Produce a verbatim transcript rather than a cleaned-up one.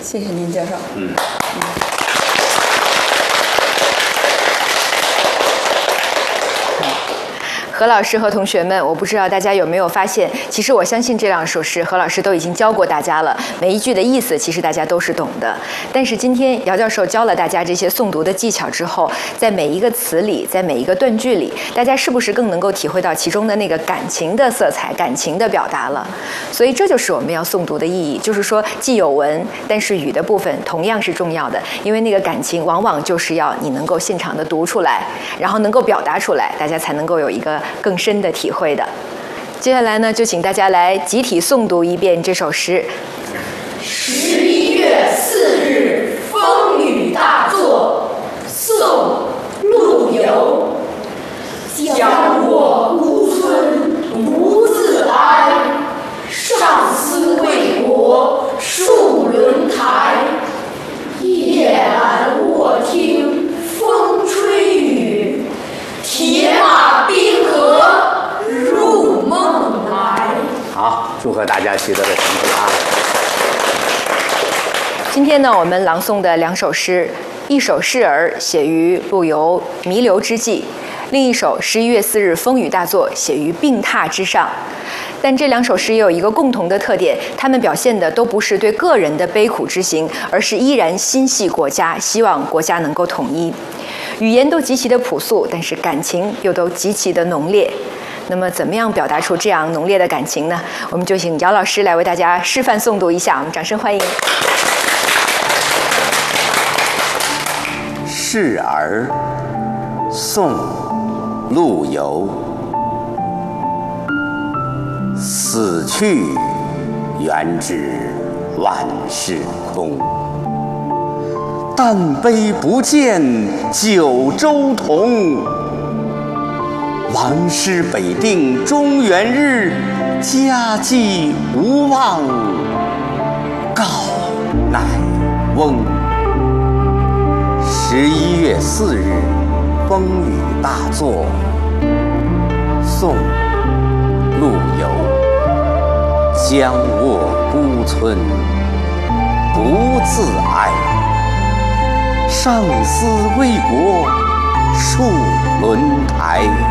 谢谢您介绍。嗯。嗯何老师和同学们，我不知道大家有没有发现，其实我相信这两首诗何老师都已经教过大家了，每一句的意思其实大家都是懂的。但是今天姚教授教了大家这些诵读的技巧之后，在每一个词里，在每一个断句里，大家是不是更能够体会到其中的那个感情的色彩、感情的表达了？所以这就是我们要诵读的意义，就是说既有文，但是语的部分同样是重要的，因为那个感情往往就是要你能够现场的读出来，然后能够表达出来，大家才能够有一个更深的体会的。接下来呢，就请大家来集体诵读一遍这首诗。 十一月四日，风雨大作。宋·陆游。将卧孤村独自哀，上思魏国戍轮台。夜阑卧听风吹雨，铁马冰河入梦来。 好，祝贺大家取得的成绩啊！ 今天呢，我们朗诵的两首诗，一首示儿写于陆游弥留之际，另一首十一月四日风雨大作写于病榻之上。但这两首诗也有一个共同的特点，它们表现的都不是对个人的悲苦之情，而是依然心系国家，希望国家能够统一。语言都极其的朴素，但是感情又都极其的浓烈。那么怎么样表达出这样浓烈的感情呢？我们就请姚老师来为大家示范诵读一下，我们掌声欢迎。 示儿，宋·陆游。死去元知万事空，但悲不见九州同。王师北定中原日，家祭无忘告乃翁。十一月四日，风雨大作。宋·陆游。将卧孤村独自哀，上思魏国戍轮台。